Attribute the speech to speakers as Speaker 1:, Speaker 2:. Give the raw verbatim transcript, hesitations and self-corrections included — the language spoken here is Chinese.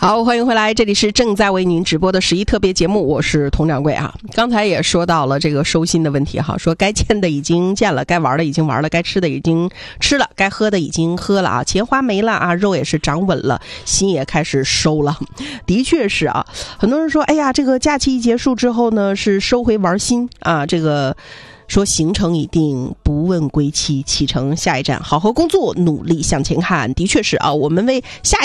Speaker 1: 好，欢迎回来，这里是正在为您直播的十一特别节目，我是佟掌柜啊。刚才也说到了这个收心的问题哈，说该见的已经见了，该玩的已经玩了，该吃的已经吃了，该喝的已经喝了啊，钱花没了啊，肉也是长稳了，心也开始收了。的确是啊，很多人说，哎呀，这个假期一结束之后呢，是收回玩心啊，这个。说行程已定，不问归期，启程下一站，好好工作，努力向前看。的确是啊，我们为下